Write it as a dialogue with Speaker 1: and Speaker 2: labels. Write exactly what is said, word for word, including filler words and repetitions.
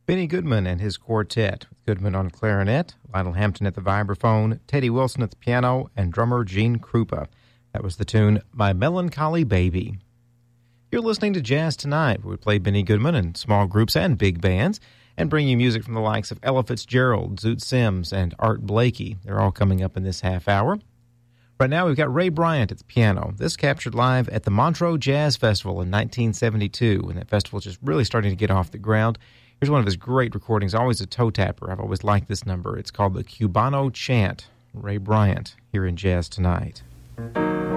Speaker 1: Benny Goodman and his quartet, with Goodman on clarinet, Lionel Hampton at the vibraphone, Teddy Wilson at the piano, and drummer Gene Krupa. That was the tune, My Melancholy Baby. You're listening to Jazz Tonight, where we play Benny Goodman in small groups and big bands, and bring you music from the likes of Ella Fitzgerald, Zoot Sims, and Art Blakey. They're all coming up in this half hour. Right now, we've got Ray Bryant at the piano. This captured live at the Montreux Jazz Festival in nineteen seventy-two, when that festival was just really starting to get off the ground. Here's one of his great recordings, always a toe tapper. I've always liked this number. It's called the Cubano Chant. Ray Bryant here in Jazz Tonight.